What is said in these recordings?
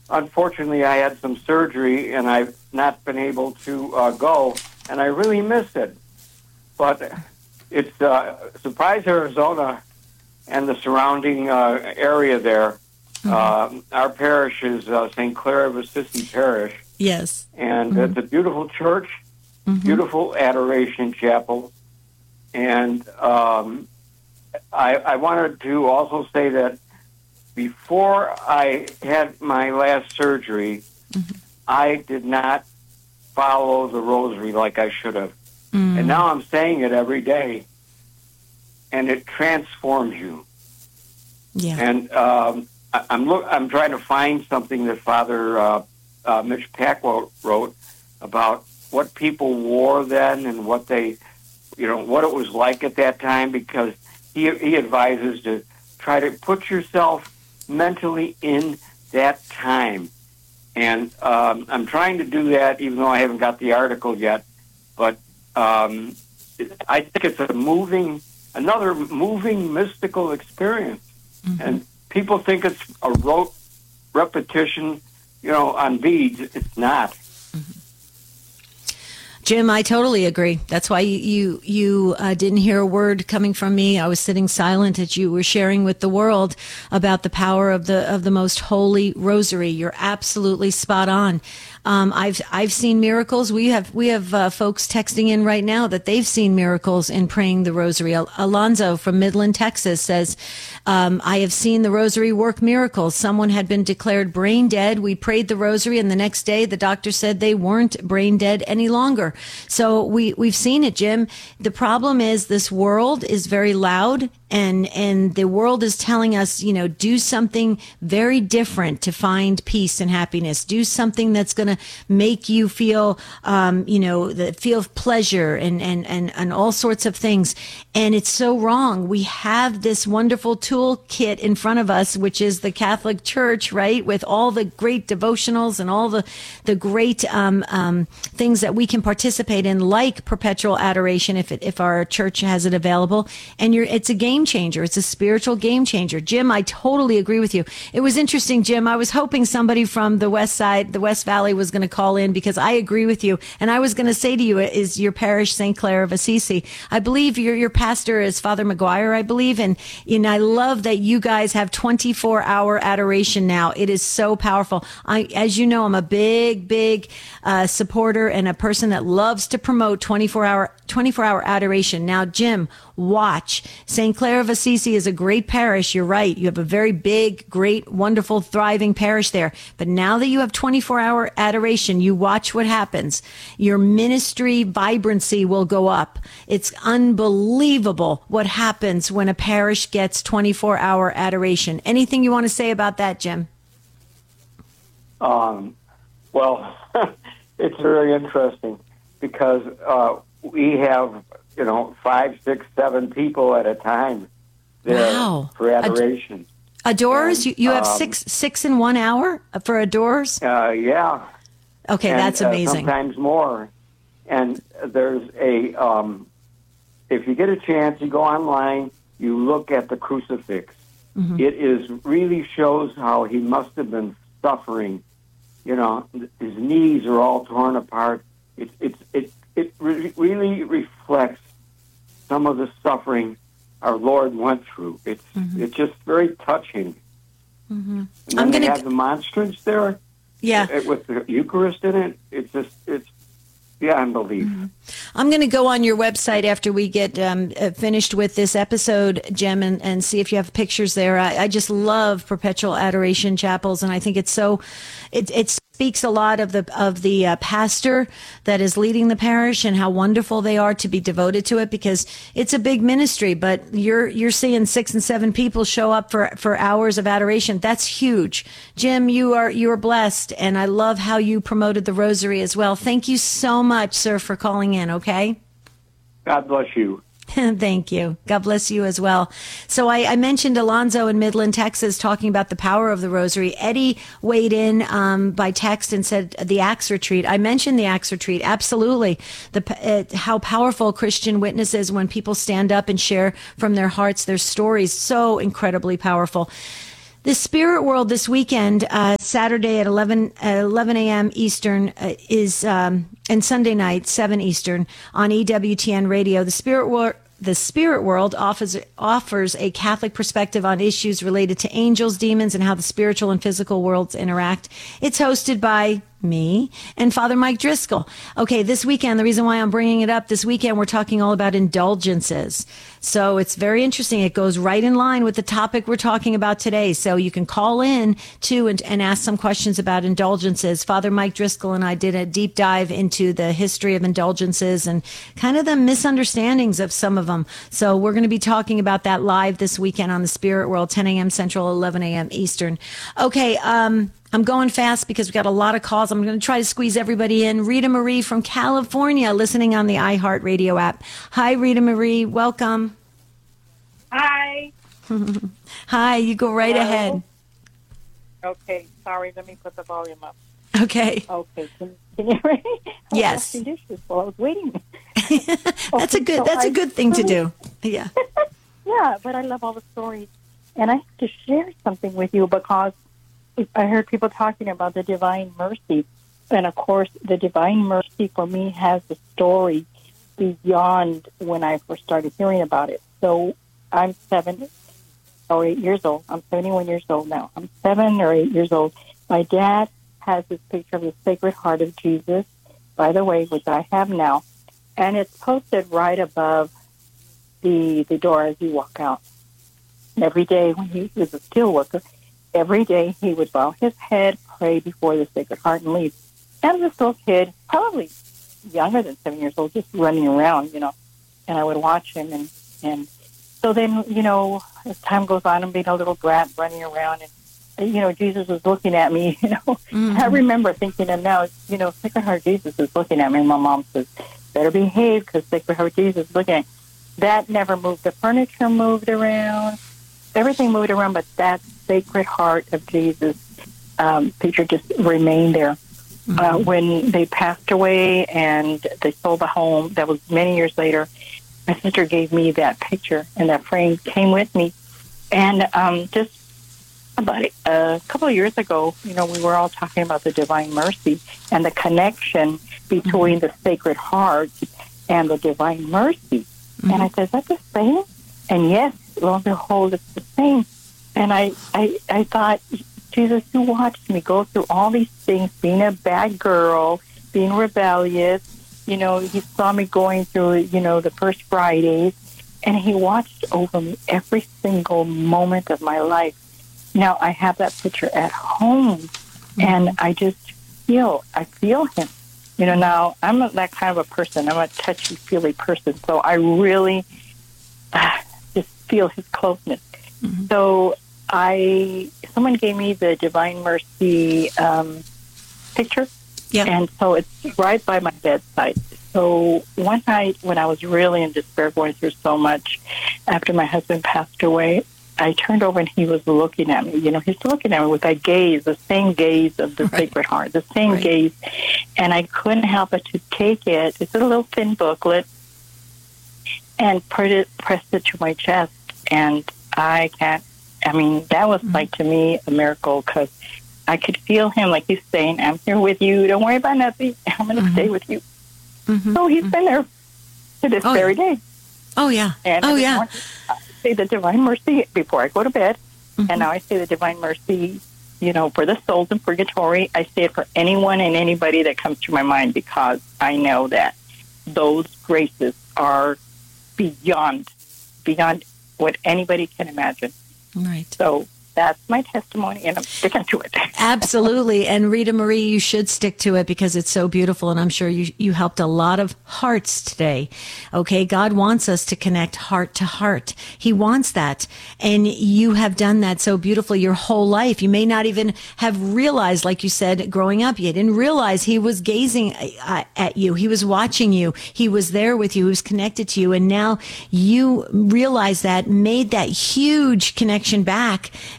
unfortunately, I had some surgery, and I've not been able to go, and I really miss it. But it's Surprise, Arizona, and the surrounding area there. Our parish is St. Clair of Assisi Parish. Yes. And it's a beautiful church, beautiful adoration chapel. And I wanted to also say that before I had my last surgery, I did not follow the rosary like I should have. And now I'm saying it every day, and it transforms you. Yeah. And I'm trying to find something that Father Mitch Packwell wrote about what people wore then and what they, what it was like at that time, because he advises to try to put yourself mentally in that time. And I'm trying to do that, even though I haven't got the article yet. But I think it's another moving, mystical experience. And people think it's a rote repetition, on beads. It's not. Jim, I totally agree. That's why you didn't hear a word coming from me. I was sitting silent as you were sharing with the world about the power of the most holy rosary. You're absolutely spot on. I've seen miracles. We have folks texting in right now that they've seen miracles in praying the rosary. Alonzo from Midland, Texas says, I have seen the rosary work miracles. Someone had been declared brain dead. We prayed the rosary, and the next day the doctor said they weren't brain dead any longer. So we've seen it, Jim. The problem is this world is very loud, and the world is telling us, do something very different to find peace and happiness. Do something that's going to make you feel, feel pleasure and all sorts of things. And it's so wrong. We have this wonderful toolkit in front of us, which is the Catholic Church, right? With all the great devotionals and all the great things that we can participate in, like perpetual adoration, if our church has it available. And it's a game changer. It's a spiritual game changer. Jim, I totally agree with you. It was interesting, Jim. I was hoping somebody from the West Side, the West Valley, was going to call in, because I agree with you. And I was going to say to you, is your parish St. Clair of Assisi? I believe your pastor is Father McGuire, I believe. And I love that you guys have 24-hour adoration now. It is so powerful. As you know, I'm a big supporter and a person that loves to promote 24-hour adoration. Now, Jim, watch. St. Clair of Assisi is a great parish. You're right. You have a very big, great, wonderful, thriving parish there. But now that you have 24-hour adoration, you watch what happens. Your ministry vibrancy will go up. It's unbelievable what happens when a parish gets 24-hour adoration. Anything you want to say about that, Jim? Well, it's very interesting, because we have 5, 6, 7 people at a time there for adoration. Adorers? You have six in 1 hour for adorers? Yeah. Okay, that's amazing. Sometimes more. And there's if you get a chance, you go online, you look at the crucifix. It really shows how he must have been suffering. His knees are all torn apart. It really reflects some of the suffering our Lord went through. It's just very touching. And then they have the monstrance there, with the Eucharist in it. It's beyond belief. I'm going to go on your website after we get finished with this episode, Jim, and see if you have pictures there. I just love perpetual adoration chapels, and I think it's so. It speaks a lot of the pastor that is leading the parish and how wonderful they are to be devoted to it, because it's a big ministry. But you're seeing 6 and 7 people show up for hours of adoration. That's huge, Jim. You are blessed, and I love how you promoted the Rosary as well. Thank you so much, sir, for calling in. Okay. God bless you. Thank you. God bless you as well. So I mentioned Alonzo in Midland, Texas, talking about the power of the Rosary. Eddie weighed in by text and said the Acts Retreat. I mentioned the Acts Retreat. Absolutely. How powerful Christian witness is when people stand up and share from their hearts, their stories. So incredibly powerful. The Spirit World this weekend, Saturday at 11 a.m. Eastern, and Sunday night, 7 Eastern, on EWTN Radio. The Spirit World offers a Catholic perspective on issues related to angels, demons, and how the spiritual and physical worlds interact. It's hosted by me and Father Mike Driscoll. Okay, this weekend, the reason why I'm bringing it up, this weekend we're talking all about indulgences. So it's very interesting. It goes right in line with the topic we're talking about today. So you can call in too and ask some questions about indulgences. Father Mike Driscoll and I did a deep dive into the history of indulgences and kind of the misunderstandings of some of them. So we're going to be talking about that live this weekend on the Spirit World, 10 a.m. Central, 11 a.m. Eastern. Okay, I'm going fast because we've got a lot of calls. I'm going to try to squeeze everybody in. Rita Marie from California, listening on the iHeartRadio app. Hi, Rita Marie. Welcome. Hi. Hi, you go right Hello? ahead. Okay, sorry. Let me put the volume up. Okay. Okay, can you hear me? Yes. I was washing dishes while I was waiting. That's a good thing to do. Yeah. Yeah, but I love all the stories. And I have to share something with you because I heard people talking about the Divine Mercy. And, of course, the Divine Mercy for me has a story beyond when I first started hearing about it. So I'm 7 or 8 years old. I'm 71 years old now. I'm 7 or 8 years old. My dad has this picture of the Sacred Heart of Jesus, by the way, which I have now. And it's posted right above the door as you walk out. And every day when he was a steel worker, every day he would bow his head, pray before the Sacred Heart, and leave. And this little kid, probably younger than 7 years old, just running around, and I would watch him. And so then, as time goes on, I'm being a little brat running around, and, Jesus was looking at me, Mm-hmm. I remember thinking, and now, Sacred Heart Jesus is looking at me, and my mom says, better behave because Sacred Heart Jesus is looking at me. That never moved. The furniture moved around. Everything moved around, but that Sacred Heart of Jesus picture just remained there. Mm-hmm. When they passed away and they sold the home, that was many years later, my sister gave me that picture, and that frame came with me. And just about a couple of years ago, we were all talking about the Divine Mercy and the connection between the Sacred Heart and the Divine Mercy. Mm-hmm. And I said, is that the same? And yes, lo and behold, it's the same. And I thought, Jesus, you watched me go through all these things, being a bad girl, being rebellious. He saw me going through, the first Fridays, and he watched over me every single moment of my life. Now, I have that picture at home, and I just feel him. Now, I'm not that kind of a person. I'm a touchy-feely person, so I really just feel his closeness. Mm-hmm. So someone gave me the Divine Mercy picture, and so it's right by my bedside. So one night when I was really in despair, going through so much after my husband passed away, I turned over and he was looking at me. He's looking at me with that gaze, the same gaze of the Sacred Heart, the same gaze. And I couldn't help but to take it. It's a little thin booklet, and pressed it to my chest. And that was like, to me, a miracle, because I could feel him, like he's saying, I'm here with you. Don't worry about nothing. I'm going to stay with you. Mm-hmm. So he's been there to this very day. Oh, yeah. And morning, I say the Divine Mercy before I go to bed. Mm-hmm. And now I say the Divine Mercy, for the souls in purgatory. I say it for anyone and anybody that comes to my mind, because I know that those graces are beyond what anybody can imagine. Right. So that's my testimony, and I'm sticking to it. Absolutely. And Rita Marie, you should stick to it because it's so beautiful. And I'm sure you helped a lot of hearts today. Okay. God wants us to connect heart to heart. He wants that. And you have done that so beautifully your whole life. You may not even have realized, like you said, growing up, you didn't realize he was gazing at you. He was watching you. He was there with you. He was connected to you. And now you realize that, made that huge connection back.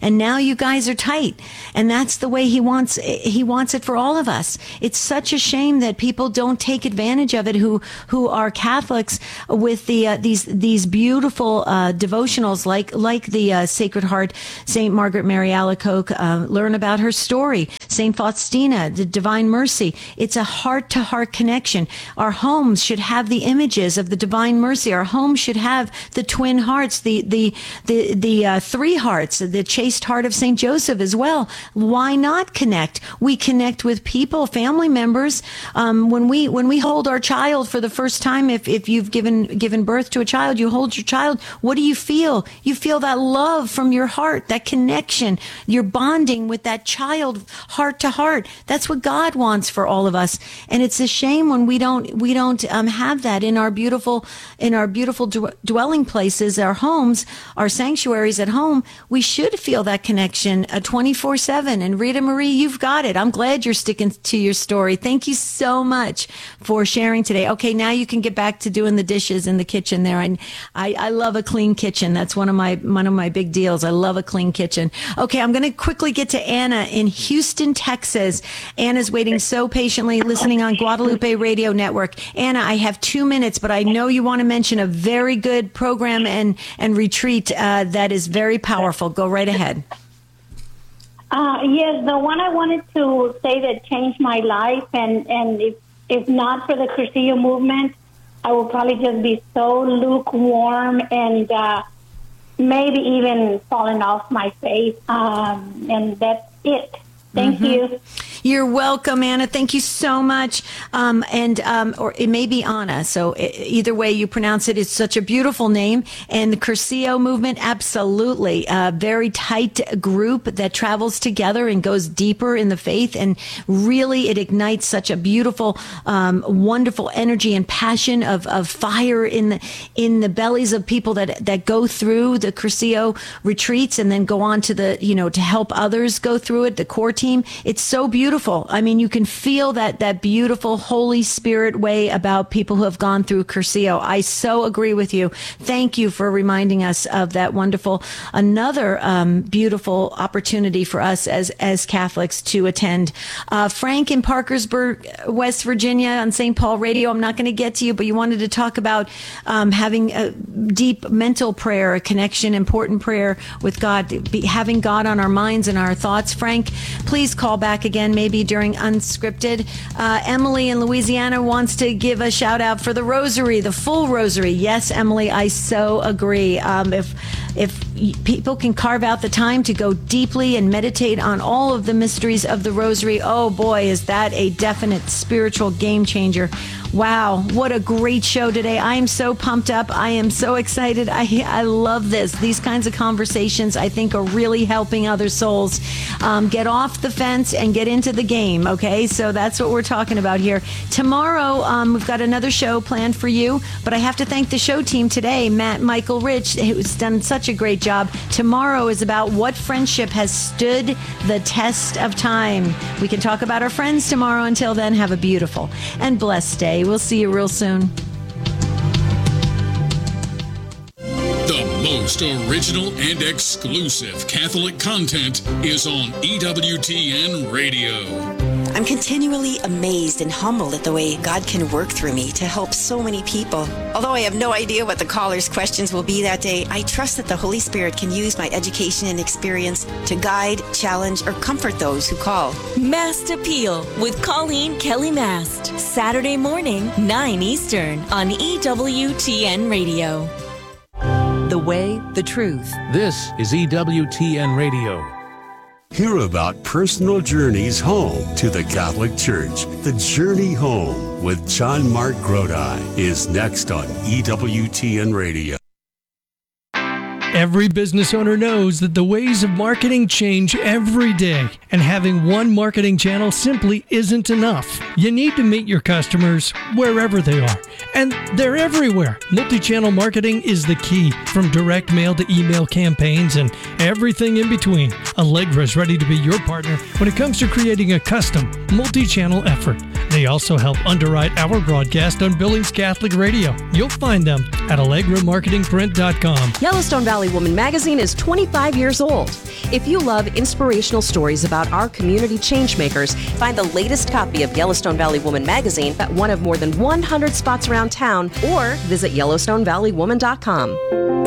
And now you guys are tight. And that's the way he wants it for all of us. It's such a shame that people don't take advantage of it who are Catholics with these beautiful devotionals like the Sacred Heart, St. Margaret Mary Alacoque, learn about her story, St. Faustina, the Divine Mercy. It's a heart-to-heart connection. Our homes should have the images of the Divine Mercy. Our homes should have the twin hearts, the three hearts, the chaste heart of St. Joseph as well. Why not connect? We connect with people, family members. When we hold our child for the first time, if you've given birth to a child, you hold your child. What do you feel? You feel that love from your heart, that connection. You're bonding with that child, heart to heart. That's what God wants for all of us. And it's a shame when we don't have that in our beautiful dwelling places, our homes, our sanctuaries at home. We should feel that connection 24/7. And Rita Marie, you've got it. I'm glad you're sticking to your story. Thank you so much for sharing today. Okay, now you can get back to doing the dishes in the kitchen there. And I love a clean kitchen. That's one of my big deals. I love a clean kitchen. Okay, I'm going to quickly get to Anna in Houston, Texas. Anna's waiting so patiently, listening on Guadalupe Radio Network. Anna, I have 2 minutes, but I know you want to mention a very good program and retreat that is very powerful. Go right ahead. Yes, the one I wanted to say that changed my life, and if not for the Cursillo movement, I would probably just be so lukewarm and maybe even falling off my faith, and that's it. Thank you. You're welcome, Anna. Thank you so much. Or it may be Anna. So either way you pronounce it, it's such a beautiful name. And the Cursillo movement, absolutely. A very tight group that travels together and goes deeper in the faith. And really it ignites such a beautiful, wonderful energy and passion of fire in the bellies of people that go through the Cursillo retreats and then go on to to help others go through it, the core team. It's so beautiful. I mean, you can feel that beautiful Holy Spirit way about people who have gone through Cursillo. I so agree with you. Thank you for reminding us of that another beautiful opportunity for us as Catholics to attend. Frank in Parkersburg, West Virginia on St. Paul Radio. I'm not going to get to you, but you wanted to talk about having a deep mental prayer, a connection, important prayer with God, having God on our minds and our thoughts. Frank, please call back again, maybe during Unscripted. Emily in Louisiana wants to give a shout out for the rosary, the full rosary. Yes, Emily, I so agree. If people can carve out the time to go deeply and meditate on all of the mysteries of the rosary, oh boy, is that a definite spiritual game changer. Wow, what a great show today. I am so pumped up. I am so excited. I love this. These kinds of conversations, I think, are really helping other souls get off the fence and get into the game, okay? So that's what we're talking about here. Tomorrow, we've got another show planned for you, but I have to thank the show team today, Matt, Michael, Rich, who's done such a great job. Tomorrow is about what friendship has stood the test of time. We can talk about our friends tomorrow. Until then, have a beautiful and blessed day. We'll see you real soon. The most original and exclusive Catholic content is on EWTN Radio. I'm continually amazed and humbled at the way God can work through me to help so many people. Although I have no idea what the callers' questions will be that day, I trust that the Holy Spirit can use my education and experience to guide, challenge, or comfort those who call. Mast Appeal with Colleen Kelly Mast. Saturday morning, 9 Eastern on EWTN Radio. The way, the truth. This is EWTN Radio. Hear about personal journeys home to the Catholic Church. The Journey Home with John Mark Grodi is next on EWTN Radio. Every business owner knows that the ways of marketing change every day, and having one marketing channel simply isn't enough. You need to meet your customers wherever they are, and they're everywhere. Multi-channel marketing is the key, from direct mail to email campaigns and everything in between. Allegra is ready to be your partner when it comes to creating a custom multi-channel effort. They They also help underwrite our broadcast on Billings Catholic Radio. You'll find them at AllegraMarketingPrint.com. Yellowstone Valley Woman magazine is 25 years old. If you love inspirational stories about our community changemakers, find the latest copy of Yellowstone Valley Woman magazine at one of more than 100 spots around town or visit YellowstoneValleyWoman.com.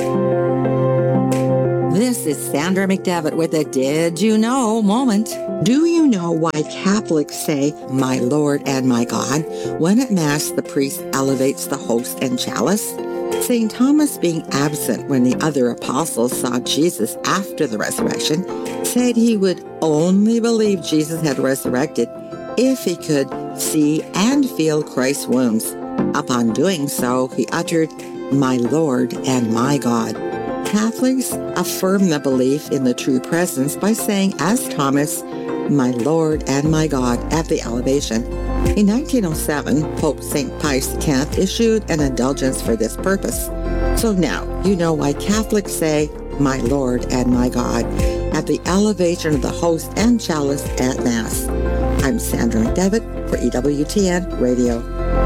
This is Sandra McDevitt with a Did You Know moment. Do you know why Catholics say, "My Lord and my God," when at Mass the priest elevates the host and chalice? St. Thomas, being absent when the other apostles saw Jesus after the resurrection, said he would only believe Jesus had resurrected if he could see and feel Christ's wounds. Upon doing so, he uttered, "My Lord and my God." Catholics affirm the belief in the true presence by saying, as Thomas, "My Lord and my God," at the elevation. In 1907, Pope St. Pius X issued an indulgence for this purpose. So now you know why Catholics say, "My Lord and my God," at the elevation of the host and chalice at Mass. I'm Sandra McDevitt for EWTN Radio.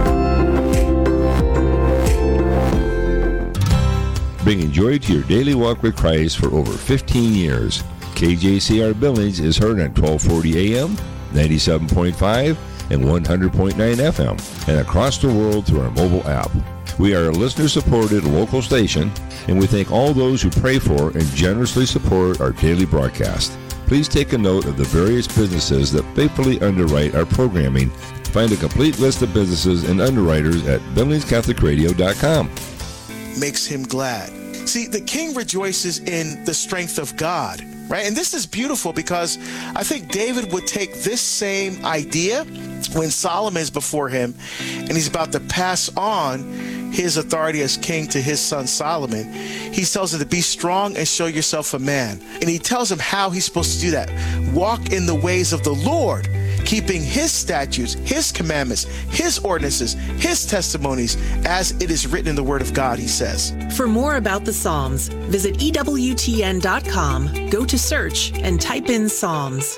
Bringing joy to your daily walk with Christ for over 15 years. KJCR Billings is heard on 1240 AM, 97.5, and 100.9 FM, and across the world through our mobile app. We are a listener-supported local station, and we thank all those who pray for and generously support our daily broadcast. Please take a note of the various businesses that faithfully underwrite our programming. Find a complete list of businesses and underwriters at BillingsCatholicRadio.com. Makes him glad. See, the king rejoices in the strength of God, right? And this is beautiful because I think David would take this same idea when Solomon is before him and he's about to pass on his authority as king to his son Solomon. He tells him to be strong and show yourself a man. And he tells him how he's supposed to do that. Walk in the ways of the Lord, keeping his statutes, his commandments, his ordinances, his testimonies, as it is written in the Word of God, he says. For more about the Psalms, visit EWTN.com, go to search, and type in Psalms.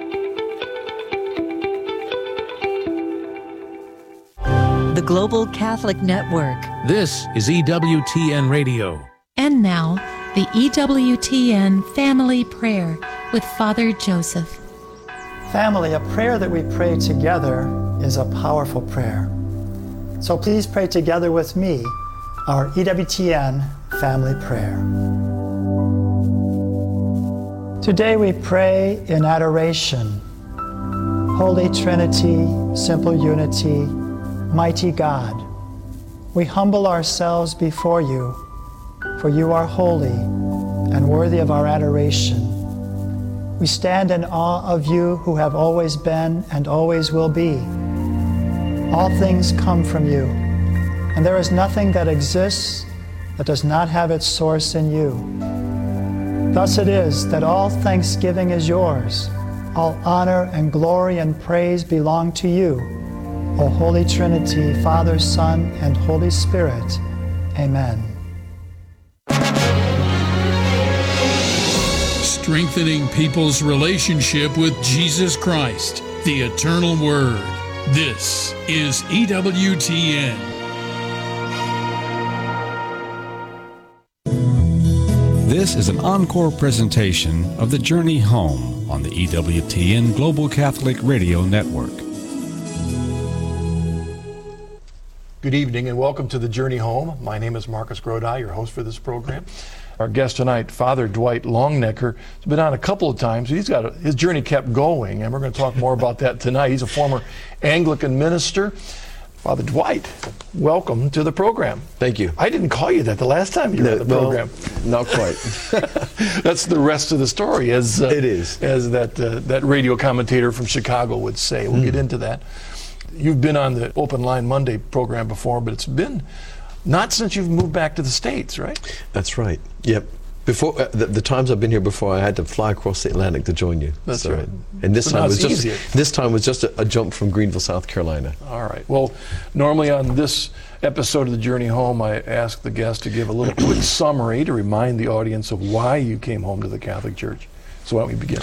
The Global Catholic Network. This is EWTN Radio. And now, the EWTN Family Prayer with Father Joseph. Family, a prayer that we pray together is a powerful prayer. So please pray together with me our EWTN Family Prayer. Today we pray in adoration. Holy Trinity, simple unity, mighty God, we humble ourselves before you, for you are holy and worthy of our adoration. We stand in awe of you who have always been and always will be. All things come from you, and there is nothing that exists that does not have its source in you. Thus it is that all thanksgiving is yours. All honor and glory and praise belong to you, O Holy Trinity, Father, Son, and Holy Spirit. Amen. Strengthening people's relationship with Jesus Christ, the eternal Word. This is EWTN. This is an encore presentation of The Journey Home on the EWTN Global Catholic Radio Network. Good evening and welcome to The Journey Home. My name is Marcus Grodi, your host for this program. Our guest tonight, Father Dwight Longnecker, has been on a couple of times. His journey kept going, and we're going to talk more about that tonight. He's a former Anglican minister. Father Dwight, welcome to the program. Thank you. I didn't call you that the last time you were on the program. Not quite. That's the rest of the story, as it is, as that radio commentator from Chicago would say. We'll get into that. You've been on the Open Line Monday program before, but it's been not since you've moved back to the States, right? That's right. Yep. Before the times I've been here before, I had to fly across the Atlantic to join you. That's right. And this time was just a jump from Greenville, South Carolina. All right. Well, normally on this episode of The Journey Home, I ask the guest to give a little quick summary to remind the audience of why you came home to the Catholic Church. So why don't we begin there?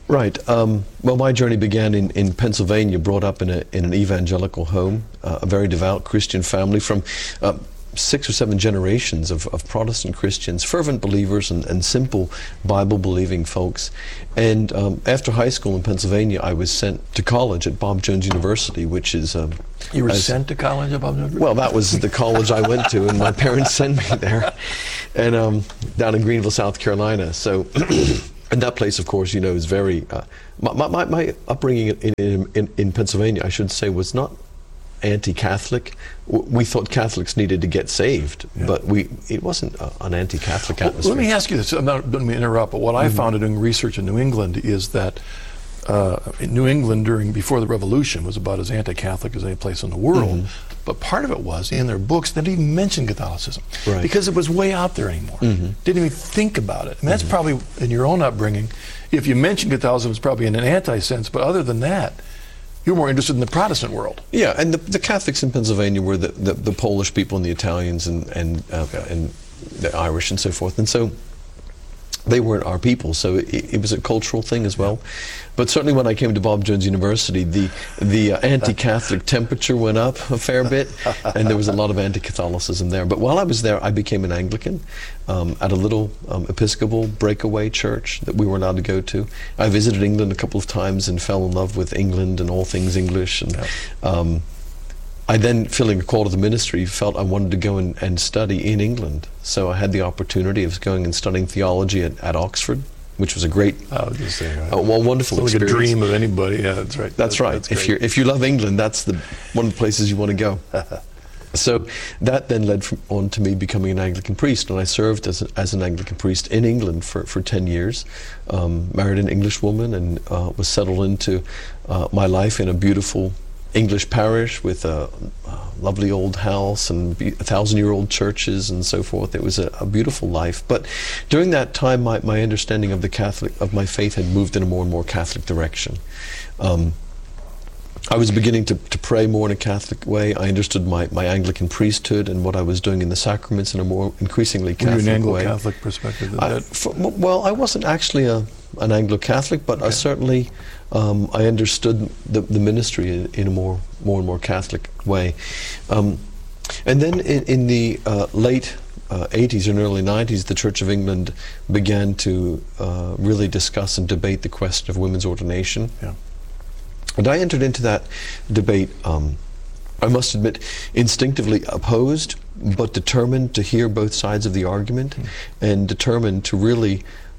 Right. Well, my journey began in Pennsylvania, brought up in an evangelical home, a very devout Christian family from 6 or 7 generations of Protestant Christians, fervent believers and simple Bible-believing folks. And after high school in Pennsylvania, I was sent to college at Bob Jones University, which is... You were sent to college at Bob Jones? Well, that was the college I went to, and my parents sent me there, and down in Greenville, South Carolina. So... And that place, of course, is very... my upbringing in Pennsylvania, I should say, was not anti-Catholic. We thought Catholics needed to get saved, but it wasn't an anti-Catholic atmosphere. Let me ask you this. I'm not going to interrupt, but what I found in doing research in New England is that in New England before the Revolution was about as anti-Catholic as any place in the world. But part of it was, in their books, they didn't even mention Catholicism because it was way out there anymore. Didn't even think about it. And that's probably, in your own upbringing, if you mention Catholicism, it's probably in an anti-sense, but other than that, you're more interested in the Protestant world. Yeah, and the Catholics in Pennsylvania were the Polish people and the Italians and the Irish and so forth. And so they weren't our people, so it was a cultural thing as well. But certainly when I came to Bob Jones University, the anti-Catholic temperature went up a fair bit, and there was a lot of anti-Catholicism there. But while I was there, I became an Anglican at a little Episcopal breakaway church that we were allowed to go to. I visited England a couple of times and fell in love with England and all things English. And I then, feeling a call to the ministry, felt I wanted to go and study in England. So I had the opportunity of going and studying theology at Oxford, which was a great, wonderful experience. Like a dream of anybody. Yeah, that's right. That's right. If you love England, that's one of the places you want to go. So that then led on to me becoming an Anglican priest, and I served as an Anglican priest in England for 10 years. Married an English woman and was settled into my life in a beautiful English parish with a lovely old house and 1,000-year-old churches and so forth. It was a beautiful life. But during that time, my understanding of my faith had moved in a more and more Catholic direction. I was beginning to pray more in a Catholic way. I understood my Anglican priesthood and what I was doing in the sacraments in a more increasingly Catholic way. Were you an Anglo-Catholic perspective? Well, I wasn't actually an Anglo-Catholic, but I certainly I understood the ministry in a more and more Catholic way. And then in the late 80s and early 90s, the Church of England began to really discuss and debate the question of women's ordination. And I entered into that debate, I must admit, instinctively opposed, but determined to hear both sides of the argument and determined to really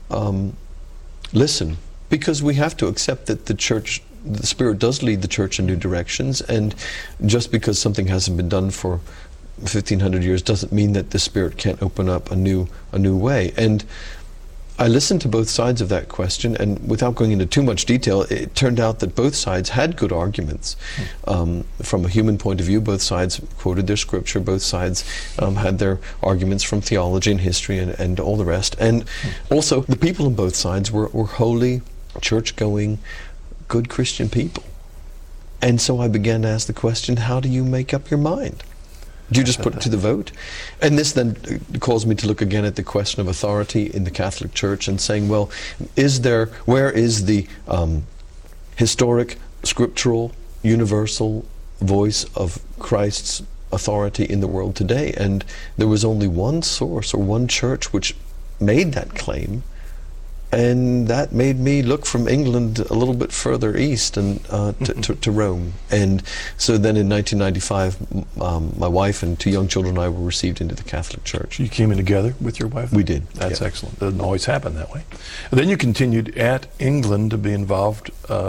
listen, because we have to accept that the Spirit does lead the Church in new directions, and just because something hasn't been done for 1,500 years doesn't mean that the Spirit can't open up a new way. And I listened to both sides of that question, and without going into too much detail, it turned out that both sides had good arguments. From a human point of view, both sides quoted their scripture, both sides had their arguments from theology and history and all the rest. And also, the people on both sides were holy, church-going, good Christian people. And so I began to ask the question, how do you make up your mind? Do you just put it to the vote? And this then caused me to look again at the question of authority in the Catholic Church and saying, well, where is the historic, scriptural, universal voice of Christ's authority in the world today? And there was only one source or one church which made that claim. And that made me look from England a little bit further east and to Rome. And so then in 1995, my wife and 2 young children and I were received into the Catholic Church. You came in together with your wife? We did. That's excellent. It doesn't always happen that way. And then you continued at England to be involved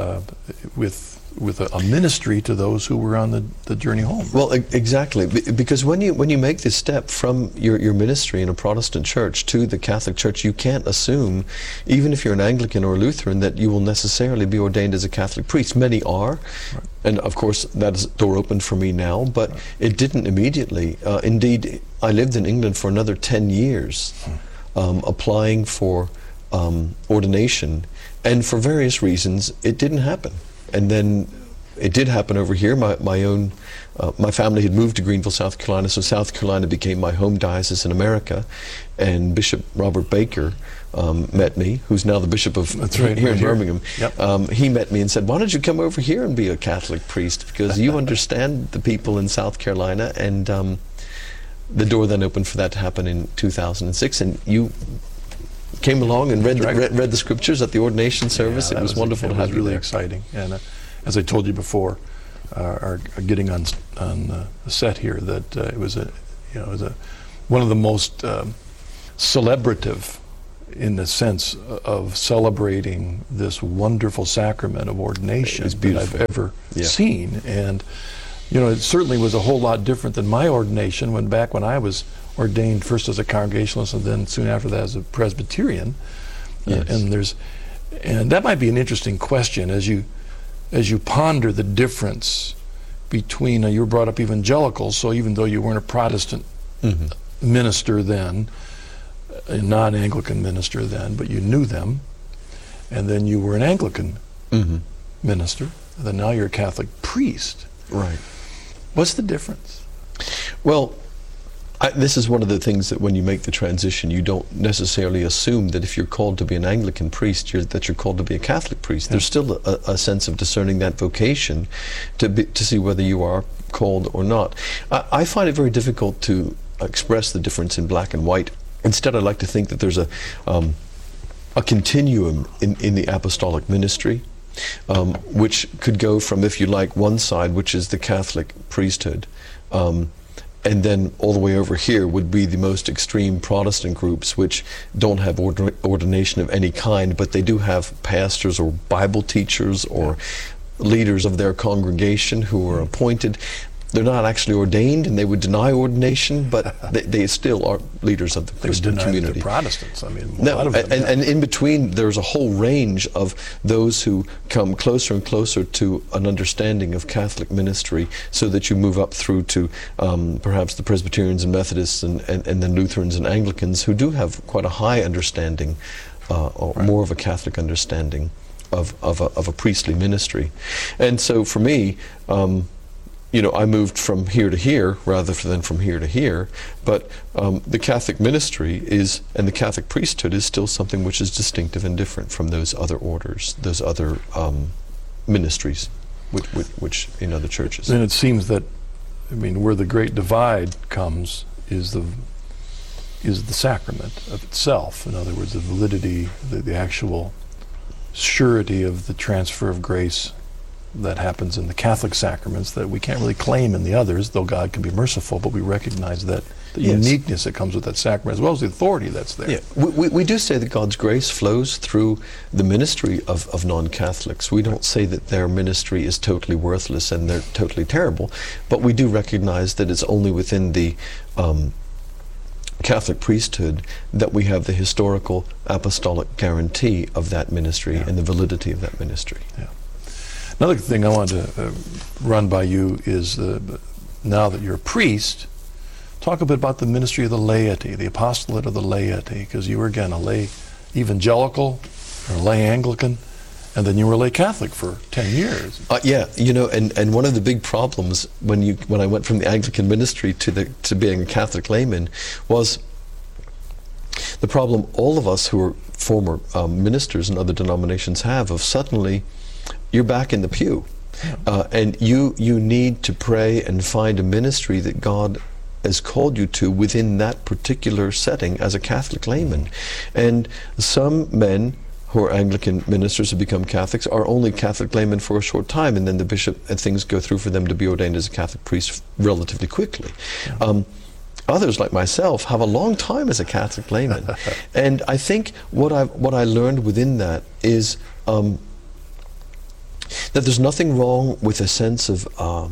with a ministry to those who were on the journey home. Well, exactly, because when you make this step from your ministry in a Protestant church to the Catholic Church, you can't assume, even if you're an Anglican or Lutheran, that you will necessarily be ordained as a Catholic priest. Many are, and of course that is a door open for me now, but it didn't immediately. Indeed, I lived in England for another 10 years, applying for ordination, and for various reasons, it didn't happen. And then it did happen over here. My family had moved to Greenville, South Carolina, so South Carolina became my home diocese in America. And Bishop Robert Baker met me, who's now the bishop of here in Birmingham. Yep. He met me and said, "Why don't you come over here and be a Catholic priest? Because you understand the people in South Carolina." And the door then opened for that to happen in 2006. And you came along and read the scriptures at the ordination service. Yeah, it was wonderful to have you really there. Exciting. And as I told you before, our getting on the set here, that it was one of the most celebrative, in the sense of celebrating this wonderful sacrament of ordination that I've ever seen. And it certainly was a whole lot different than my ordination when I was ordained first as a Congregationalist and then soon after that as a Presbyterian. Yes. And that might be an interesting question as you ponder the difference between, you were brought up evangelical, so even though you weren't a Protestant minister then, a non-Anglican minister then, but you knew them, and then you were an Anglican minister, and then now you're a Catholic priest. Right. What's the difference? Well, this is one of the things that when you make the transition, you don't necessarily assume that if you're called to be an Anglican priest, that you're called to be a Catholic priest. There's still a sense of discerning that vocation to see whether you are called or not. I find it very difficult to express the difference in black and white. Instead, I like to think that there's a continuum in the apostolic ministry, which could go from, if you like, one side, which is the Catholic priesthood, and then all the way over here would be the most extreme Protestant groups, which don't have ordination of any kind, but they do have pastors or Bible teachers or leaders of their congregation who are appointed. They're not actually ordained, and they would deny ordination, but they still are leaders of the Christian community. The Protestants, a lot of them. And in between, there's a whole range of those who come closer and closer to an understanding of Catholic ministry, so that you move up through to perhaps the Presbyterians and Methodists and then Lutherans and Anglicans, who do have quite a high understanding, or more of a Catholic understanding of a priestly ministry. And so for me, I moved from here to here rather than from here to here, but the Catholic ministry and the Catholic priesthood is still something which is distinctive and different from those other orders, those other ministries, which in other churches. Then it seems that, where the great divide comes is the sacrament of itself. In other words, the validity, the actual surety of the transfer of grace that happens in the Catholic sacraments that we can't really claim in the others, though God can be merciful, but we recognize that the uniqueness that comes with that sacrament, as well as the authority that's there. Yeah. We do say that God's grace flows through the ministry of non-Catholics. We don't say that their ministry is totally worthless and they're totally terrible, but we do recognize that it's only within the Catholic priesthood that we have the historical apostolic guarantee of that ministry and the validity of that ministry. Yeah. Another thing I wanted to run by you is, now that you're a priest, talk a bit about the ministry of the laity, the apostolate of the laity, because you were, again, a lay evangelical, or a lay Anglican, and then you were a lay Catholic for 10 years. And one of the big problems when I went from the Anglican ministry to being a Catholic layman was the problem all of us who are former ministers in other denominations have, of suddenly you're back in the pew, and you need to pray and find a ministry that God has called you to within that particular setting as a Catholic layman. And some men who are Anglican ministers who become Catholics are only Catholic laymen for a short time, and then the bishop and things go through for them to be ordained as a Catholic priest relatively quickly. Others, like myself, have a long time as a Catholic layman. And I think what I learned within that is that there's nothing wrong with a sense of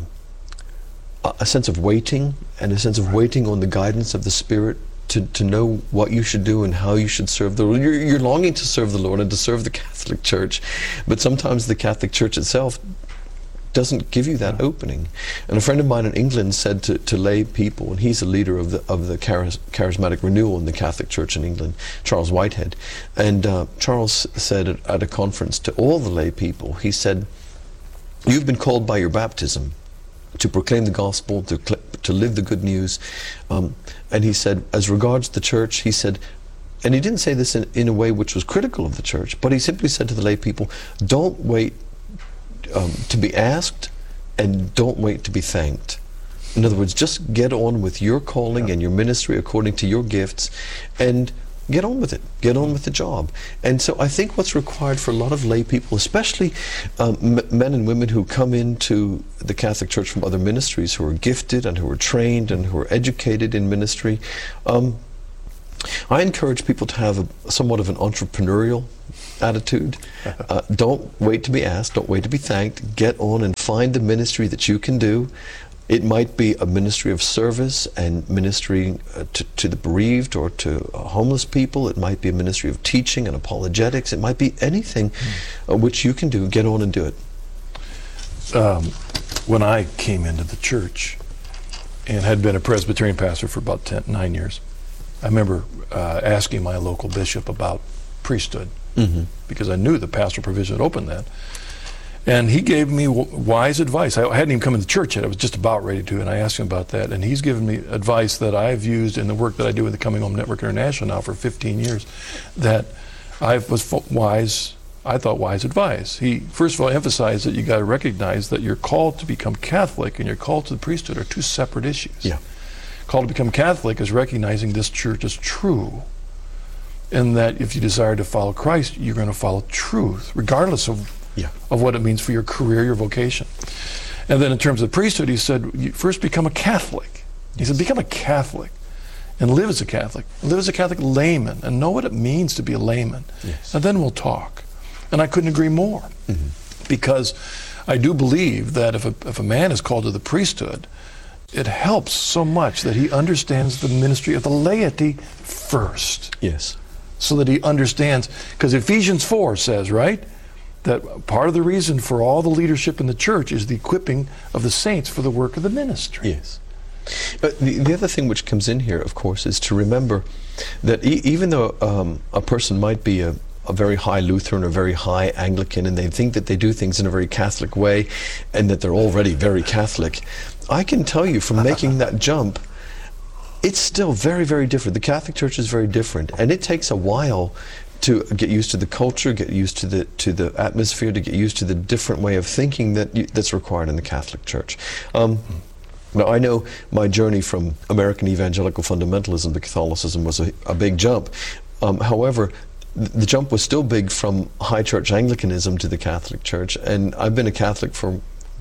waiting, and a sense of waiting on the guidance of the Spirit to know what you should do and how you should serve the Lord. You're longing to serve the Lord and to serve the Catholic Church, but sometimes the Catholic Church itself doesn't give you that opening. And a friend of mine in England said to lay people, and he's a leader of the charismatic renewal in the Catholic Church in England, Charles Whitehead, and Charles said at a conference to all the lay people, he said, You've been called by your baptism to proclaim the gospel, to live the good news. And he said, as regards the church, he said, and he didn't say this in a way which was critical of the church, but he simply said to the lay people, don't wait to be asked, and don't wait to be thanked. In other words, just get on with your calling and your ministry according to your gifts, and get on with it. Get on with the job. And so I think what's required for a lot of lay people, especially men and women who come into the Catholic Church from other ministries, who are gifted and who are trained and who are educated in ministry, I encourage people to have somewhat of an entrepreneurial attitude. Don't wait to be asked. Don't wait to be thanked. Get on and find the ministry that you can do. It might be a ministry of service and ministry to the bereaved or to homeless people. It might be a ministry of teaching and apologetics. It might be anything which you can do. Get on and do it. When I came into the church and had been a Presbyterian pastor for about 9 years, I remember asking my local bishop about priesthood, because I knew the pastoral provision had opened that. And he gave me wise advice. I hadn't even come into church yet. I was just about ready to, and I asked him about that. And he's given me advice that I've used in the work that I do with the Coming Home Network International now for 15 years, that I thought wise advice. He, first of all, emphasized that you got to recognize that you're called to become Catholic and you're called to the priesthood are two separate issues. Yeah. Called to become Catholic is recognizing this church is true, and that if you desire to follow Christ, you're going to follow truth, regardless of what it means for your career, your vocation. And then in terms of the priesthood, he said, you first become a Catholic. He said, become a Catholic and live as a Catholic. Live as a Catholic layman and know what it means to be a layman. Yes. And then we'll talk. And I couldn't agree more, because I do believe that if a man is called to the priesthood, it helps so much that he understands the ministry of the laity first. Yes. So that he understands, because Ephesians 4 says, right, that part of the reason for all the leadership in the church is the equipping of the saints for the work of the ministry. Yes. But the other thing which comes in here, of course, is to remember that even though a person might be a very high Lutheran or very high Anglican, and they think that they do things in a very Catholic way and that they're already very Catholic, I can tell you from making that jump, it's still very, very different. The Catholic Church is very different, and it takes a while to get used to the culture, get used to the atmosphere, to get used to the different way of thinking that's required in the Catholic Church. Now, I know my journey from American evangelical fundamentalism to Catholicism was a big jump. However, the jump was still big from high church Anglicanism to the Catholic Church, and I've been a Catholic for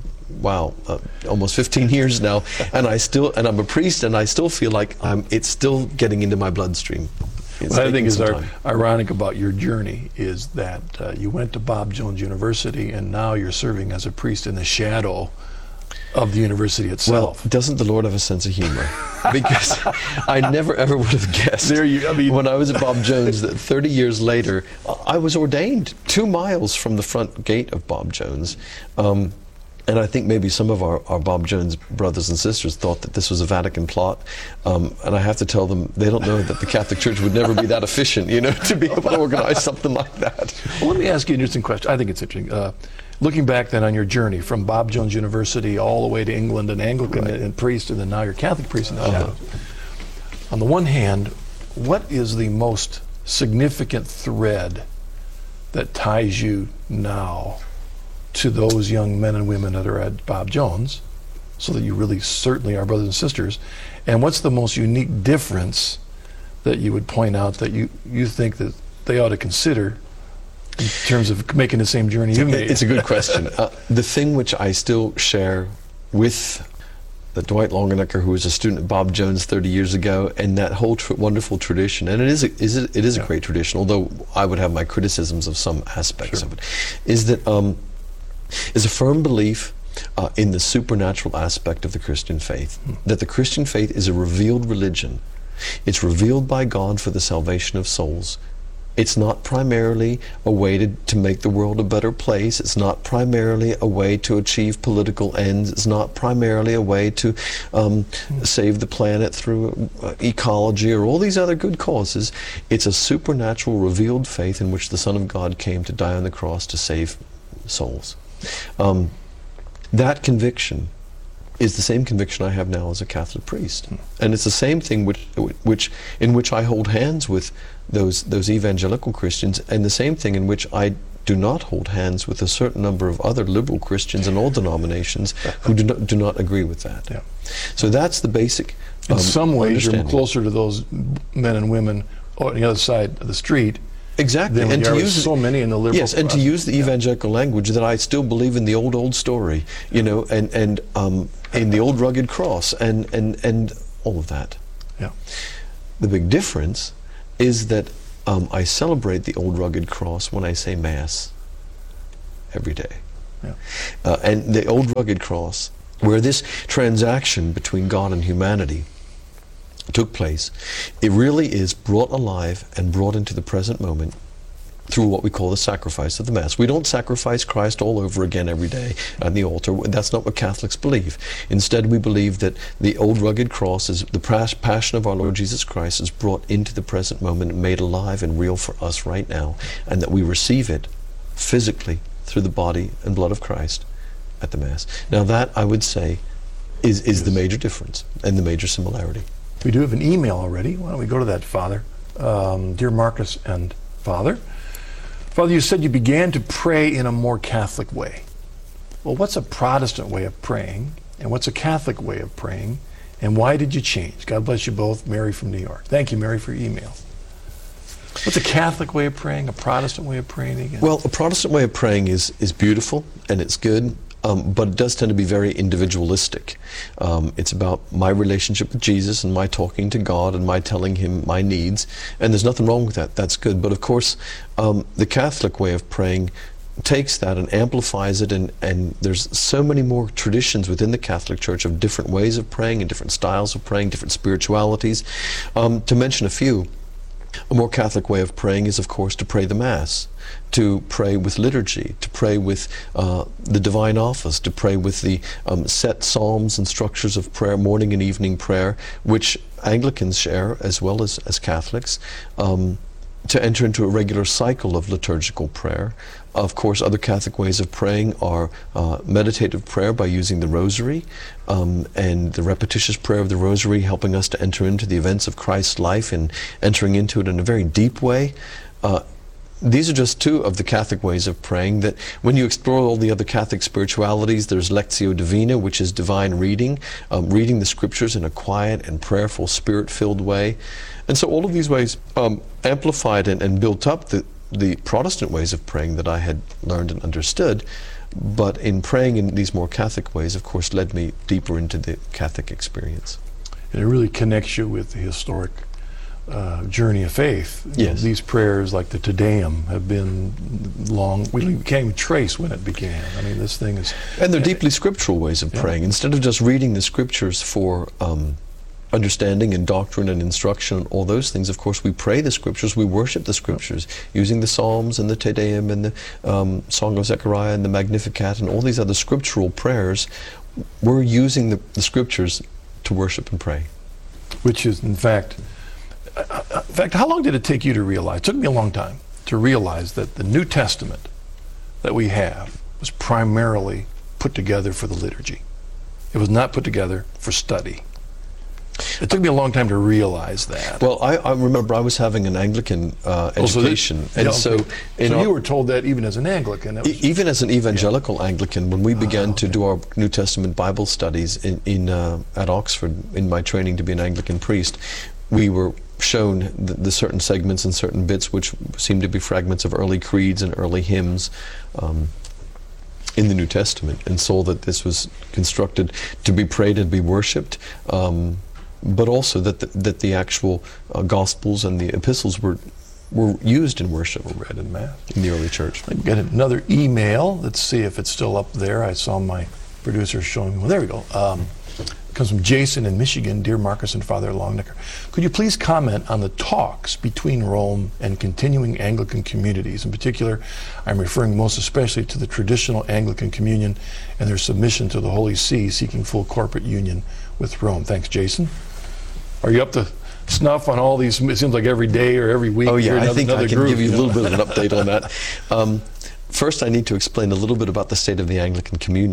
almost 15 years now, and I'm a priest, and I still feel like it's still getting into my bloodstream. What I think is ironic about your journey is that you went to Bob Jones University, and now you're serving as a priest in the shadow of the university itself. Well, doesn't the Lord have a sense of humor? Because I never ever would have guessed when I was at Bob Jones that 30 years later I was ordained 2 miles from the front gate of Bob Jones. And I think maybe some of our Bob Jones brothers and sisters thought that this was a Vatican plot. And I have to tell them, they don't know that the Catholic Church would never be that efficient, to be able to organize something like that. Well, let me ask you an interesting question. I think it's interesting. Looking back then on your journey from Bob Jones University all the way to England and Anglican and priest, and then now you're Catholic priest in the shadows. On the one hand, what is the most significant thread that ties you now to those young men and women that are at Bob Jones, so that you really certainly are brothers and sisters? And what's the most unique difference that you would point out that you think that they ought to consider in terms of making the same journey you made? It's a good question. The thing which I still share with the Dwight Longenecker, who was a student at Bob Jones 30 years ago, and that whole wonderful tradition, and it is a great tradition, although I would have my criticisms of some aspects of it, is that is a firm belief in the supernatural aspect of the Christian faith, that the Christian faith is a revealed religion. It's revealed by God for the salvation of souls. It's not primarily a way to make the world a better place. It's not primarily a way to achieve political ends. It's not primarily a way to save the planet through ecology or all these other good causes. It's a supernatural revealed faith in which the Son of God came to die on the cross to save souls. That conviction is the same conviction I have now as a Catholic priest. And it's the same thing in which I hold hands with those evangelical Christians, and the same thing in which I do not hold hands with a certain number of other liberal Christians in all denominations who do not agree with that. Yeah. So that's the basic in some ways you're closer to those men and women on the other side of the street. Exactly, and to use so many in the liberal. Yes, and to use the evangelical language, that I still believe in the old story, you know, and in the old rugged cross, and all of that. Yeah. The big difference is that I celebrate the old rugged cross when I say Mass every day. Yeah. And the old rugged cross, where this transaction between God and humanity took place, it really is brought alive and brought into the present moment through what we call the sacrifice of the Mass. We don't sacrifice Christ all over again every day on the altar. That's not what Catholics believe. Instead, we believe that the old rugged cross, is the passion of our Lord Jesus Christ, is brought into the present moment and made alive and real for us right now, and that we receive it physically through the body and blood of Christ at the Mass. Now that, I would say, is the major difference and the major similarity. We do have an email already. Why don't we go to that, Father? Dear Marcus and Father, you said you began to pray in a more Catholic way. Well, what's a Protestant way of praying, and what's a Catholic way of praying, and why did you change? God bless you both. Mary from New York. Thank you, Mary, for your email. What's a Catholic way of praying, a Protestant way of praying again? Well, a Protestant way of praying is beautiful, and it's good. But it does tend to be very individualistic. It's about my relationship with Jesus and my talking to God and my telling him my needs, and there's nothing wrong with that. That's good. But of course, the Catholic way of praying takes that and amplifies it, and there's so many more traditions within the Catholic Church of different ways of praying and different styles of praying, different spiritualities. To mention a few, a more Catholic way of praying is, of course, to pray the Mass, to pray with liturgy, to pray with the Divine Office, to pray with the set psalms and structures of prayer, morning and evening prayer, which Anglicans share as well as Catholics, to enter into a regular cycle of liturgical prayer. Of course, other Catholic ways of praying are meditative prayer by using the Rosary, and the repetitious prayer of the Rosary helping us to enter into the events of Christ's life and entering into it in a very deep way. These are just two of the Catholic ways of praying that when you explore all the other Catholic spiritualities, there's Lectio Divina, which is divine reading, reading the scriptures in a quiet and prayerful, spirit-filled way. And so all of these ways amplified and built up the Protestant ways of praying that I had learned and understood, but in praying in these more Catholic ways, of course, led me deeper into the Catholic experience. And it really connects you with the historic journey of faith. Yes. You know, these prayers, like the Te Deum, have been long. We can't even trace when it began. I mean, this thing is... And they're deeply scriptural ways of praying. Instead of just reading the scriptures for understanding and doctrine and instruction and all those things, of course, we pray the scriptures, we worship the scriptures, using the Psalms and the Te Deum and the Song of Zechariah and the Magnificat and all these other scriptural prayers. We're using the scriptures to worship and pray. Which is, in fact, how long did it take you to realize? It took me a long time to realize that the New Testament that we have was primarily put together for the liturgy. It was not put together for study. It took me a long time to realize that. Well, I remember I was having an Anglican education, so you were told that even as an Anglican. Even as an evangelical Anglican, when we began to do our New Testament Bible studies at Oxford, in my training to be an Anglican priest, we were shown the certain segments and certain bits which seemed to be fragments of early creeds and early hymns in the New Testament, and saw that this was constructed to be prayed and be worshipped. But also that the actual Gospels and the epistles were used in worship. Read in Mass. In the early church. I've got another email. Let's see if it's still up there. I saw my producer showing me. Well, there we go. It comes from Jason in Michigan. Dear Marcus and Father Longnecker, could you please comment on the talks between Rome and continuing Anglican communities? In particular, I'm referring most especially to the traditional Anglican communion and their submission to the Holy See, seeking full corporate union with Rome. Thanks, Jason. Are you up to snuff on all these? It seems like every day or every week. Oh yeah, I think I can group, give you a little bit of an update on that. First, I need to explain a little bit about the state of the Anglican Communion.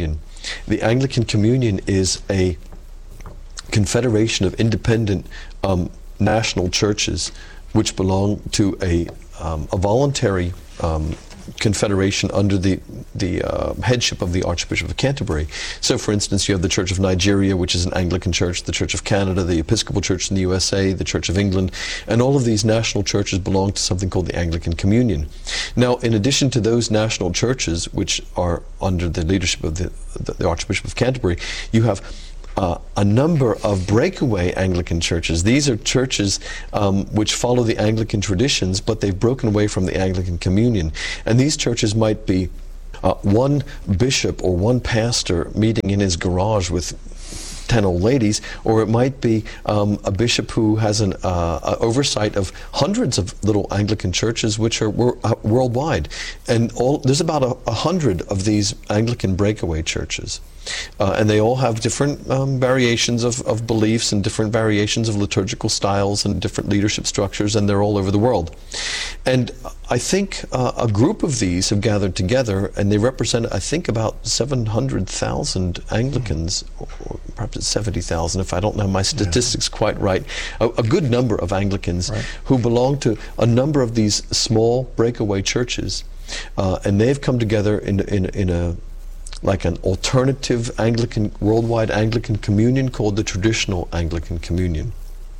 The Anglican Communion is a confederation of independent national churches which belong to a voluntary confederation under the headship of the Archbishop of Canterbury. So, for instance, you have the Church of Nigeria, which is an Anglican church, the Church of Canada, the Episcopal Church in the USA, the Church of England, and all of these national churches belong to something called the Anglican Communion. Now, in addition to those national churches, which are under the leadership of the Archbishop of Canterbury, you have a number of breakaway Anglican churches. These are churches which follow the Anglican traditions, but they've broken away from the Anglican Communion. And these churches might be one bishop or one pastor meeting in his garage with 10 old ladies, or it might be a bishop who has an oversight of hundreds of little Anglican churches which are worldwide. And there's about 100 of these Anglican breakaway churches. And they all have different variations of beliefs and different variations of liturgical styles and different leadership structures, and they're all over the world. And I think a group of these have gathered together, and they represent, I think, about 700,000 Anglicans, or perhaps it's 70,000 if I don't have my statistics quite right. A good number of Anglicans who belong to a number of these small breakaway churches, and they've come together in a like an alternative Anglican, worldwide Anglican communion called the Traditional Anglican Communion.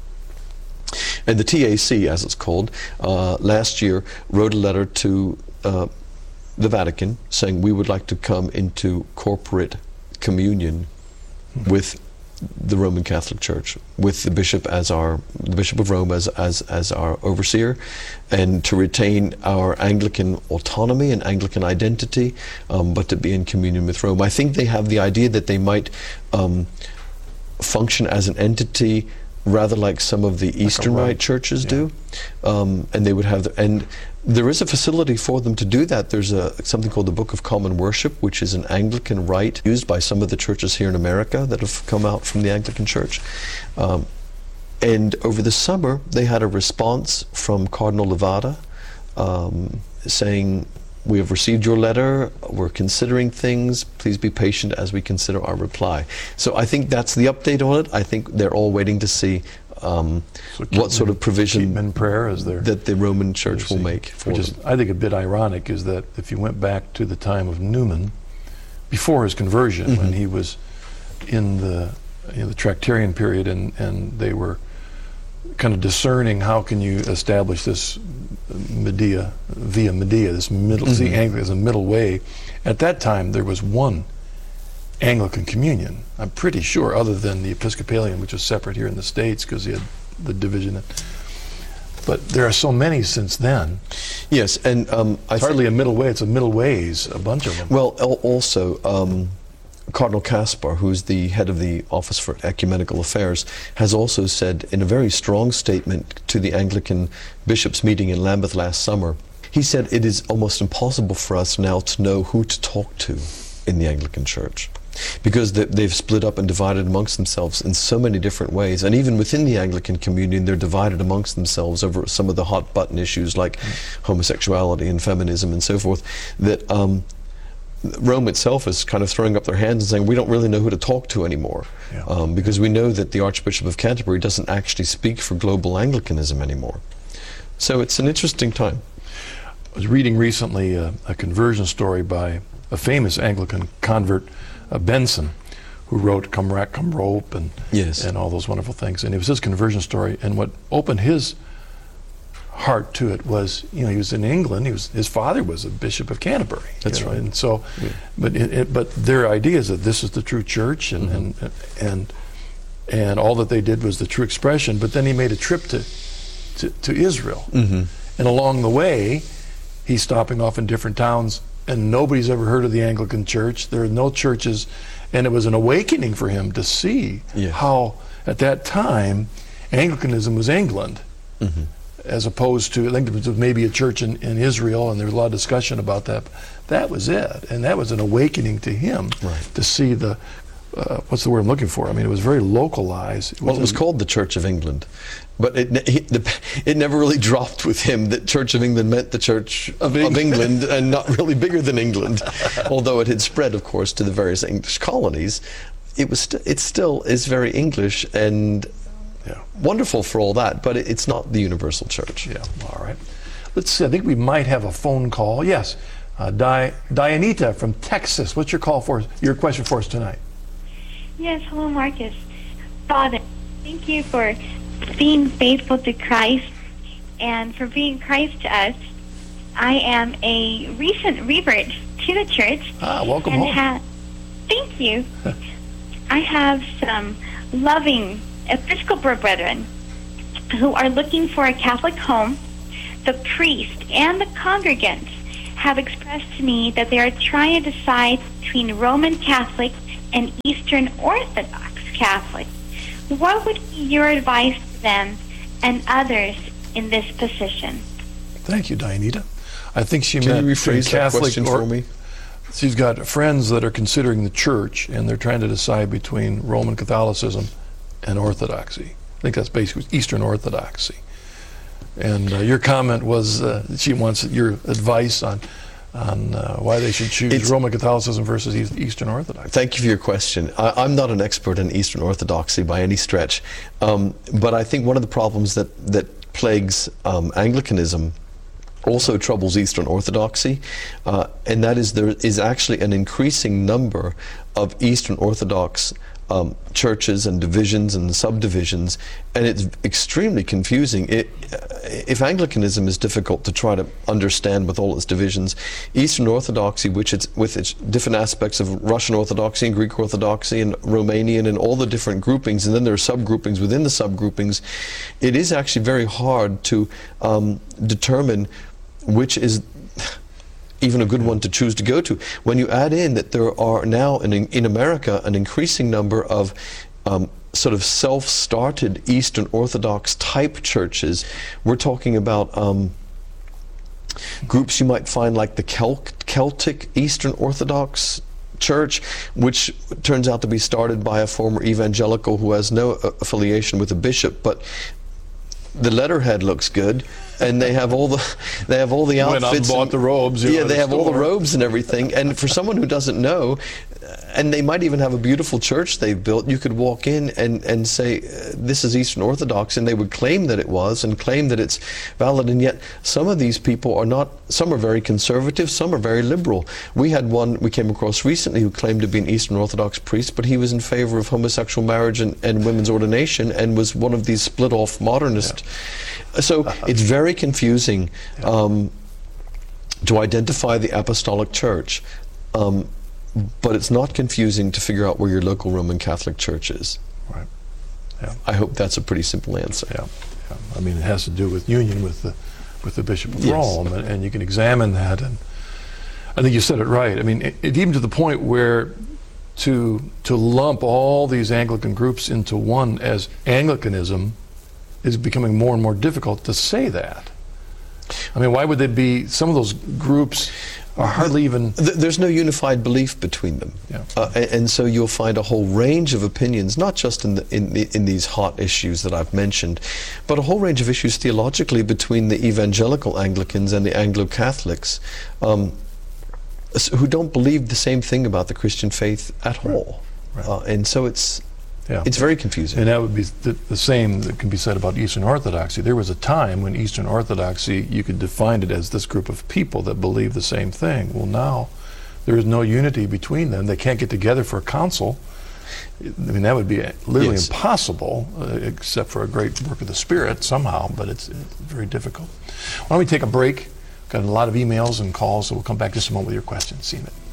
And the TAC, as it's called, last year wrote a letter to the Vatican saying we would like to come into corporate communion with the Roman Catholic Church, with the Bishop the Bishop of Rome as our overseer, and to retain our Anglican autonomy and Anglican identity, but to be in communion with Rome. I think they have the idea that they might function as an entity rather like some of the Eastern Rite churches do, and they would have and there is a facility for them to do that. There's something called the Book of Common Worship, which is an Anglican rite used by some of the churches here in America that have come out from the Anglican Church. And over the summer, they had a response from Cardinal Levada saying, "We have received your letter, we're considering things, please be patient as we consider our reply." So I think that's the update on it. I think they're all waiting to see what sort of provision in prayer that the Roman Church will make for them. I think a bit ironic is that if you went back to the time of Newman, before his conversion, when he was in the Tractarian period, and they were kind of discerning how can you establish this via Media, this middle, see Anglican as a middle way. At that time, there was one Anglican communion, I'm pretty sure, other than the Episcopalian, which was separate here in the States because he had the division. But there are so many since then. Yes, and it's hardly a middle way, it's a middle ways, a bunch of them. Well, also, Cardinal Kaspar, who's the head of the Office for Ecumenical Affairs, has also said in a very strong statement to the Anglican bishops meeting in Lambeth last summer, he said it is almost impossible for us now to know who to talk to in the Anglican Church, because they've split up and divided amongst themselves in so many different ways. And even within the Anglican communion, they're divided amongst themselves over some of the hot button issues like homosexuality and feminism and so forth, that Rome itself is kind of throwing up their hands and saying, we don't really know who to talk to anymore, because we know that the Archbishop of Canterbury doesn't actually speak for global Anglicanism anymore. So it's an interesting time. I was reading recently a conversion story by a famous Anglican convert, Benson, who wrote Come Rack, Come Rope, and all those wonderful things. And it was his conversion story, and what opened his heart to it was, he was in England. His father was a Bishop of Canterbury. That's right. And so, but their idea is that this is the true church, and all that they did was the true expression. But then he made a trip to Israel, and along the way, he's stopping off in different towns, and nobody's ever heard of the Anglican Church. There are no churches, and it was an awakening for him to see how, at that time, Anglicanism was England. As opposed to, I think there was maybe a church in Israel, and there was a lot of discussion about that. That was it, and that was an awakening to him to see the what's the word I'm looking for? I mean, it was very localized. It was called the Church of England, but it never really dropped with him that Church of England meant the Church of England and not really bigger than England, although it had spread, of course, to the various English colonies. It still is very English and wonderful for all that, but it's not the universal church. Yeah, all right. Let's see, I think we might have a phone call. Yes, Dianita from Texas. What's your question for us tonight? Yes, hello, Marcus. Father, thank you for being faithful to Christ and for being Christ to us. I am a recent revert to the church. Welcome home. Thank you. I have some loving Episcopal brethren who are looking for a Catholic home. The priest and the congregants have expressed to me that they are trying to decide between Roman Catholic and Eastern Orthodox Catholic. What would be your advice to them and others in this position? Thank you, Dianita. I think she Can meant you rephrase that question for me? She's got friends that are considering the church, and they're trying to decide between Roman Catholicism and Orthodoxy. I think that's basically Eastern Orthodoxy. And your comment was she wants your advice on why they should choose Roman Catholicism versus Eastern Orthodoxy. Thank you for your question. I'm not an expert in Eastern Orthodoxy by any stretch, but I think one of the problems that plagues Anglicanism also troubles Eastern Orthodoxy, and that is there is actually an increasing number of Eastern Orthodox churches and divisions and subdivisions, and it's extremely confusing. If Anglicanism is difficult to try to understand with all its divisions, Eastern Orthodoxy, with its different aspects of Russian Orthodoxy and Greek Orthodoxy and Romanian and all the different groupings, and then there are subgroupings within the subgroupings, it is actually very hard to determine which is even a good one to choose to go to. When you add in that there are now in America an increasing number of sort of self-started Eastern Orthodox type churches, we're talking about groups you might find like the Celtic Eastern Orthodox Church, which turns out to be started by a former evangelical who has no affiliation with a bishop, but the letterhead looks good, and they have all the outfits. Went out and bought the robes. Yeah, they have all the robes and everything. And for someone who doesn't know, and they might even have a beautiful church they've built, you could walk in and say, this is Eastern Orthodox, and they would claim that it was and claim that it's valid. And yet some of these people are not. Some are very conservative, some are very liberal. We had one we came across recently who claimed to be an Eastern Orthodox priest, but he was in favor of homosexual marriage and women's ordination, and was one of these split-off modernist. So it's very confusing to identify the Apostolic Church, but it's not confusing to figure out where your local Roman Catholic Church is. Right. Yeah. I hope that's a pretty simple answer. Yeah. I mean, it has to do with union with the Bishop of Rome, and you can examine that. And I think you said it right. I mean, it even to the point where to lump all these Anglican groups into one as Anglicanism is becoming more and more difficult to say that. I mean, why would they be? Some of those groups are hardly even. There's no unified belief between them, and so you'll find a whole range of opinions, not just in these hot issues that I've mentioned, but a whole range of issues theologically between the evangelical Anglicans and the Anglo-Catholics, who don't believe the same thing about the Christian faith at all, and so it's very confusing. And that would be the same that can be said about Eastern Orthodoxy. There was a time when Eastern Orthodoxy, you could define it as this group of people that believe the same thing. Well, now there is no unity between them. They can't get together for a council. I mean, that would be literally impossible, except for a great work of the Spirit somehow, but it's very difficult. Why don't we take a break? Got a lot of emails and calls, so we'll come back just a moment with your questions. See you in a minute.